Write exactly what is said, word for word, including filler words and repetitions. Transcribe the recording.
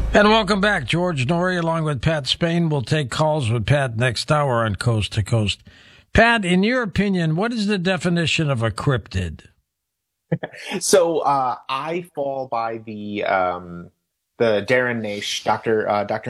And welcome back. George Noory along with Pat Spain. We'll take calls with Pat next hour on Coast to Coast. Pat, in your opinion, what is the definition of a cryptid? So uh, I fall by the um, the Darren Naish, Doctor Uh, Doctor